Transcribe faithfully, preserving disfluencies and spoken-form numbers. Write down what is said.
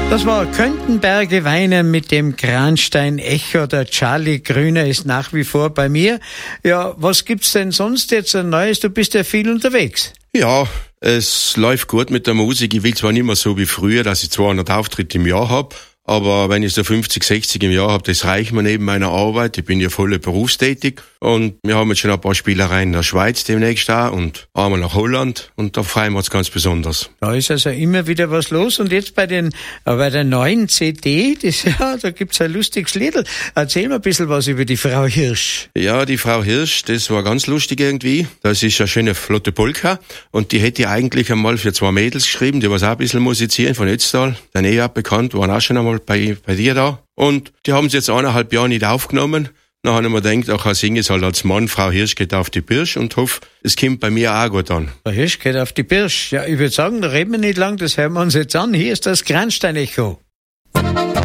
Das war Könnten Berge weinen mit dem Kranstein-Echo. Der Charlie Grüner ist nach wie vor bei mir. Ja, was gibt's denn sonst jetzt ein Neues? Du bist ja viel unterwegs. Ja, es läuft gut mit der Musik. Ich will zwar nicht mehr so wie früher, dass ich zweihundert Auftritte im Jahr hab, aber wenn ich so fünfzig, sechzig im Jahr hab, das reicht mir neben meiner Arbeit. Ich bin ja voll berufstätig und wir haben jetzt schon ein paar Spielereien in der Schweiz demnächst auch und einmal nach Holland und da freuen wir uns ganz besonders. Da ist also immer wieder was los und jetzt bei den äh, bei der neuen C D, das, ja, da gibt's ein lustiges Liedl. Erzähl mal ein bisschen was über die Frau Hirsch. Ja, die Frau Hirsch, das war ganz lustig irgendwie. Das ist eine schöne flotte Polka und die hätte ich eigentlich einmal für zwei Mädels geschrieben, die was auch ein bisschen musizieren von Ötztal. Der Nähe bekannt, waren auch schon einmal bei, bei dir da. Und die haben sie jetzt eineinhalb Jahre nicht aufgenommen. Dann haben wir gedacht, ach, ich singe es halt als Mann, Frau Hirsch geht auf die Birsch und hoffe, es kommt bei mir auch gut an. Frau Hirsch geht auf die Birsch. Ja, ich würde sagen, da reden wir nicht lang, das hören wir uns jetzt an. Hier ist das Kranstein-Echo.